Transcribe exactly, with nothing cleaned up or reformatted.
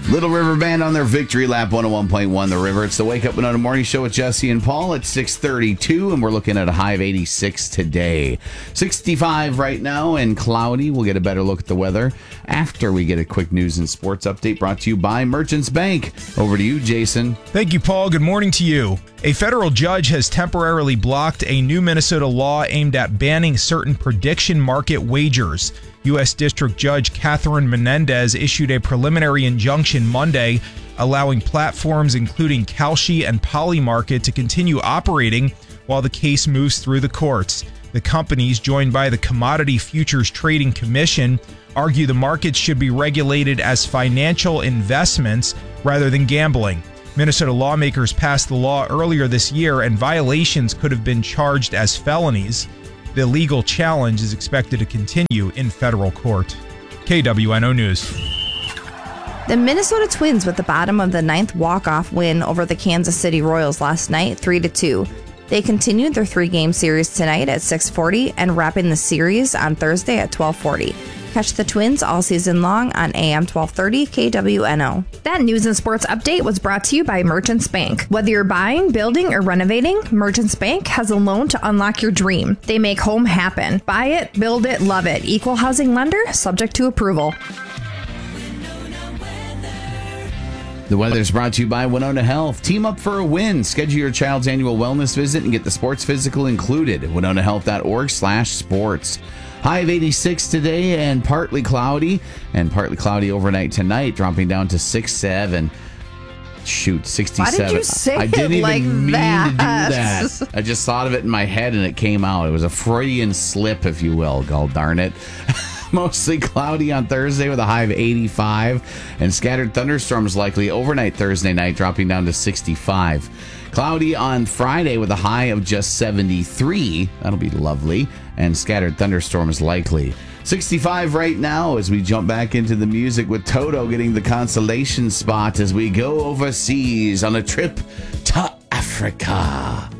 Little River Band on their Victory Lap one oh one point one The River. It's the Wake Up Winona Morning Show with Jesse and Paul at six thirty-two, and we're looking at a high of eighty-six today. sixty-five right now and cloudy. We'll get a better look at the weather after we get a quick news and sports update brought to you by Merchants Bank. Over to you, Jason. Thank you, Paul. Good morning to you. A federal judge has temporarily blocked a new Minnesota law aimed at banning certain prediction market wagers. U S District Judge Catherine Menendez issued a preliminary injunction Monday, allowing platforms including Kalshi and Polymarket to continue operating while the case moves through the courts. The companies, joined by the Commodity Futures Trading Commission, argue the markets should be regulated as financial investments rather than gambling. Minnesota lawmakers passed the law earlier this year, and violations could have been charged as felonies. The legal challenge is expected to continue in federal court. K W N O News. The Minnesota Twins with the bottom of the ninth walk-off win over the Kansas City Royals last night, three to two. They continued their three-game series tonight at six forty and wrapping the series on Thursday at twelve forty. Catch the Twins all season long on A M twelve thirty K W N O. That news and sports update was brought to you by Merchants Bank. Whether you're buying, building, or renovating, Merchants Bank has a loan to unlock your dream. They make home happen. Buy it, build it, love it. Equal housing lender, subject to approval. The weather is brought to you by Winona Health. Team up for a win. Schedule your child's annual wellness visit and get the sports physical included. winona health dot org slash sports. High of eighty-six today and partly cloudy, and partly cloudy overnight tonight, dropping down to six seven. Shoot, sixty-seven. Why did you say I didn't it even like mean that? to do that. I just thought of it in my head and it came out. It was a Freudian slip, if you will. God darn it. Mostly cloudy on Thursday with a high of eighty-five, and scattered thunderstorms likely overnight Thursday night, dropping down to sixty-five. Cloudy on Friday with a high of just seventy-three. That'll be lovely. And scattered thunderstorms likely. sixty-five right now as we jump back into the music with Toto getting the consolation spot as we go overseas on a trip to Africa.